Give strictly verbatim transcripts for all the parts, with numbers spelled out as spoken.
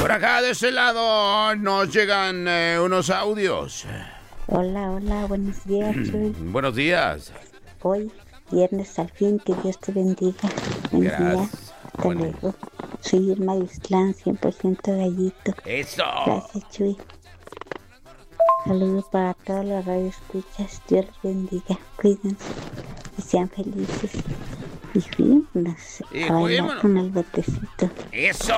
Por acá de ese lado nos llegan eh, unos audios. Hola, hola, buenos días, Chuy. Buenos días. Hoy, viernes al fin, que Dios te bendiga. Buen día. Gracias. Hasta Bueno. luego. Soy Irma de Islán, cien por ciento gallito. Eso. Gracias, Chuy. Saludos para todos los radioescuchas. Dios los bendiga. Cuídense y sean felices. Y fuimos Y a bailar fuímonos. con el botecito. Eso.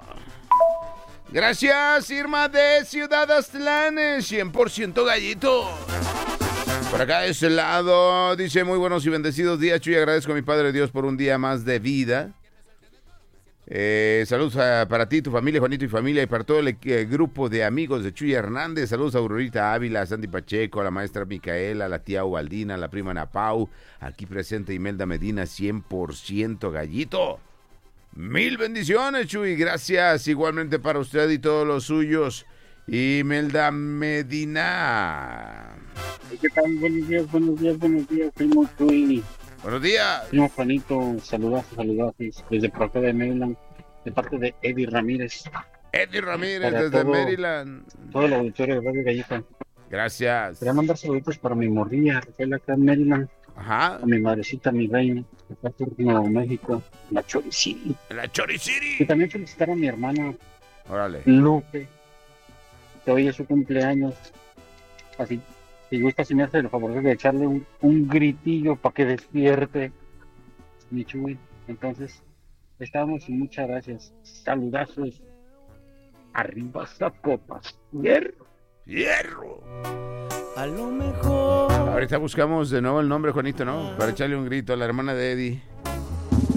Gracias, Irma de Ciudad Aztlán, cien por ciento gallito. Por acá de ese lado dice: muy buenos y bendecidos días, Chuy. Agradezco a mi Padre Dios por un día más de vida. Eh, saludos a- para ti, tu familia, Juanito y familia, y para todo el eh, grupo de amigos de Chuy Hernández. Saludos a Aurorita Ávila, a Sandy Pacheco, a la maestra Micaela, a la tía Ubaldina, a la prima Napau, aquí presente Imelda Medina, cien por ciento gallito. Mil bendiciones, Chuy, gracias igualmente para usted y todos los suyos. Imelda Medina. ¿Qué tal? Buenos días, buenos días, buenos días, primo Chuy. Buenos días. Primo Juanito, saludazos, saludazos desde por acá de Maryland, de parte de Eddie Ramírez, Eddie Ramírez Para desde todo- Maryland. todo el auditorio de Radio Gallita. Gracias. Quería mandar saluditos para mi morrilla, Rafael, acá en Maryland, Ajá. a mi madrecita, mi reina, acá en Nuevo México, la Choricini. La Choriciri. Y también felicitar a mi hermana Órale. Lupe, que hoy es su cumpleaños. Así, si gusta, si me hace el favor de echarle un, un gritillo para que despierte mi Chuy. Entonces, estamos y muchas gracias. Saludazos. Arriba Zapopas. Hierro. Hierro. A lo mejor Ahorita buscamos de nuevo el nombre, Juanito, ¿no? Para echarle un grito a la hermana de Eddie.